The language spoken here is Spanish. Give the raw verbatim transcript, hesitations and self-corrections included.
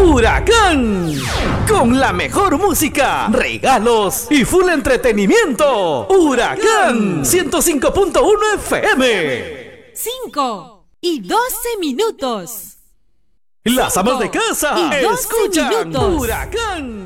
Huracán. Con la mejor música, regalos y full entretenimiento. Huracán ciento cinco punto uno F M. cinco y doce minutos. Las amas de casa y doce escuchan minutos. Huracán.